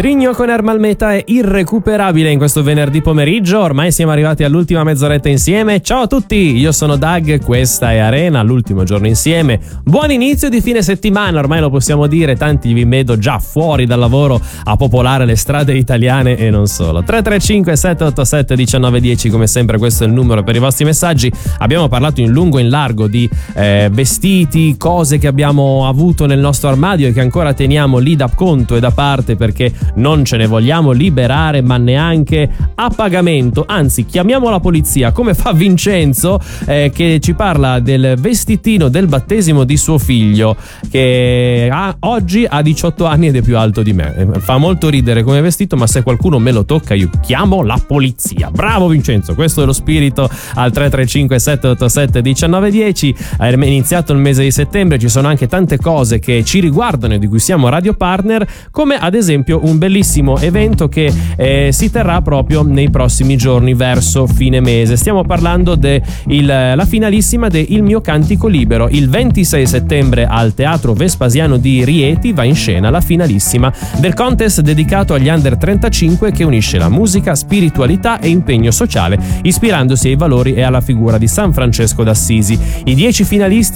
Trigno con Ermal Meta è irrecuperabile in questo venerdì pomeriggio. Ormai siamo arrivati all'ultima mezz'oretta insieme. Ciao a tutti, io sono Doug, questa è Arena, l'ultimo giorno insieme. Buon inizio di fine settimana, ormai lo possiamo dire, tanti vi vedo già fuori dal lavoro a popolare le strade italiane e non solo. 335 787 1910, come sempre questo è il numero per i vostri messaggi. Abbiamo parlato in lungo e in largo di vestiti, cose che abbiamo avuto nel nostro armadio e che ancora teniamo lì da conto e da parte perché non ce ne vogliamo liberare, ma neanche a pagamento. Anzi, chiamiamo la polizia, come fa Vincenzo che ci parla del vestitino del battesimo di suo figlio, che oggi ha 18 anni ed è più alto di me. Fa molto ridere come vestito, ma se qualcuno me lo tocca io chiamo la polizia. Bravo Vincenzo, questo è lo spirito. Al 335 787 1910 è iniziato il mese di settembre, ci sono anche tante cose che ci riguardano e di cui siamo radio partner, come ad esempio un bellissimo evento che si terrà proprio nei prossimi giorni verso fine mese. Stiamo parlando della finalissima de Il mio cantico libero. Il 26 settembre al Teatro Vespasiano di Rieti va in scena la finalissima del contest dedicato agli under 35 che unisce la musica, spiritualità e impegno sociale, ispirandosi ai valori e alla figura di San Francesco d'Assisi. I 10 finalisti